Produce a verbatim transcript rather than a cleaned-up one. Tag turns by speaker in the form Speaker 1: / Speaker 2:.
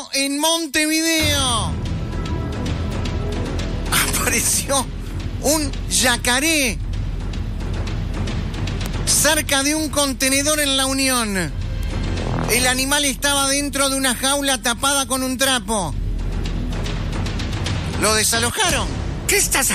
Speaker 1: en Montevideo. Apareció un yacaré cerca de un contenedor en La Unión. El animal estaba dentro de una jaula tapada con un trapo. Lo desalojaron.
Speaker 2: ¿Qué estás